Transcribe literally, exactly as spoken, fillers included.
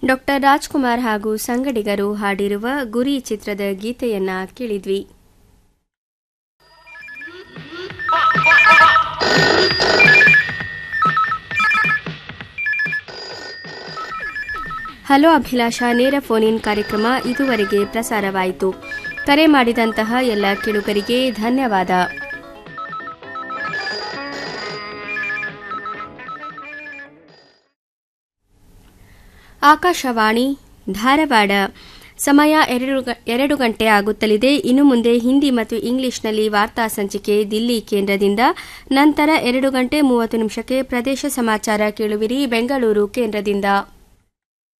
Doctor Rajkumar ಹಾಗೂ ಸಂಗಡಿಗರು ಹಾಡಿರುವ ಗುರಿ ಚಿತ್ರದ ಗೀತೆಯನ್ನ ಕೇಳಿದ್ವಿ. ಹಲೋ ಅಭಿಲಾಷ ನೇರ ಫೋನ್ ಇನ್ ಕಾರ್ಯಕ್ರಮ ಇದುವರೆಗೆ ಪ್ರಸಾರವಾಯಿತು. ಕರೆ ಮಾಡಿದಂತಹ ಎಲ್ಲ ಕೇಳುಗರಿಗೆ ಧನ್ಯವಾದ. ಆಕಾಶವಾಣಿ ಧಾರವಾಡ. ಸಮಯ ಎರಡು ಗಂಟೆ ಆಗುತ್ತಲಿದೆ. ಇನ್ನು ಮುಂದೆ ಹಿಂದಿ ಮತ್ತು ಇಂಗ್ಲಿಷ್ನಲ್ಲಿ ವಾರ್ತಾ ಸಂಚಿಕೆ ದಿಲ್ಲಿ ಕೇಂದ್ರದಿಂದ. ನಂತರ ಎರಡು ಗಂಟೆ ಮೂವತ್ತು ನಿಮಿಷಕ್ಕೆ ಪ್ರದೇಶ ಸಮಾಚಾರ ಕೇಳುವಿರಿ ಬೆಂಗಳೂರು ಕೇಂದ್ರದಿಂದ.